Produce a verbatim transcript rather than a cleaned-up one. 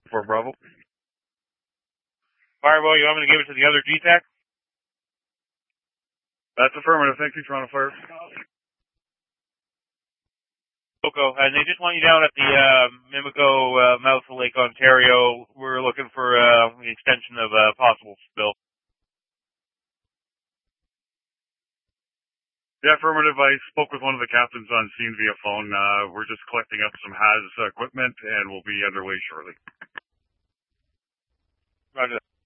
For Bravo. Fireball, you want me to give it to the other G TAC? That's affirmative. Thank you, Toronto Fire. Coco, and they just want you down at the uh, Mimico uh, mouth of Lake Ontario. We're looking for uh, the extension of a uh, possible spill. Yeah, affirmative. I spoke with one of the captains on scene via phone. Uh, we're just collecting up some H A Z equipment, and we'll be underway shortly. Roger that.